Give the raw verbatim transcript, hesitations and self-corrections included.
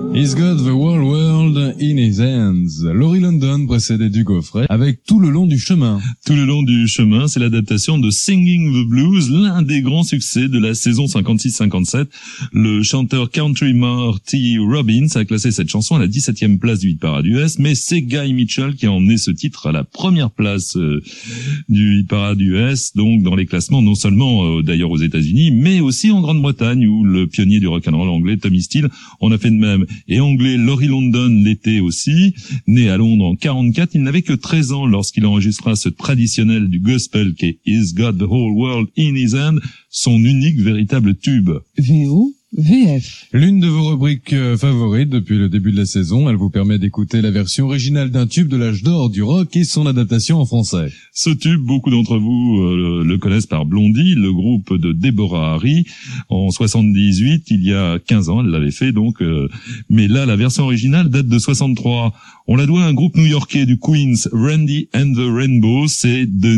He's got the whole world in his hands. Laurie London précédait du Gaufret avec Tout le long du chemin. Tout le long du chemin, c'est l'adaptation de Singing the Blues, l'un des grands succès de la saison cinquante-six cinquante-sept. Le chanteur country Marty Robbins a classé cette chanson à la dix-septième place du hit-parade U S, mais c'est Guy Mitchell qui a emmené ce titre à la première place euh, du hit-parade U S, donc dans les classements non seulement euh, d'ailleurs aux États-Unis, mais aussi en Grande-Bretagne, où le pionnier du rock'n'roll anglais Tommy Steele en a fait de même. Et anglais Laurie London l'était aussi. Né à Londres en quarante-quatre, il n'avait que treize ans lorsqu'il enregistra ce traditionnel du gospel qui est He's Got the Whole World in His Hand, son unique véritable tube. V O V F. L'une de vos rubriques favorites depuis le début de la saison, elle vous permet d'écouter la version originale d'un tube de l'âge d'or du rock et son adaptation en français. Ce tube, beaucoup d'entre vous euh, le connaissent par Blondie, le groupe de Deborah Harry. En soixante-dix-huit, il y a quinze ans, elle l'avait fait donc. Euh, mais là, la version originale date de soixante-trois. On la doit à un groupe new-yorkais du Queens, Randy and the Rainbow. C'est de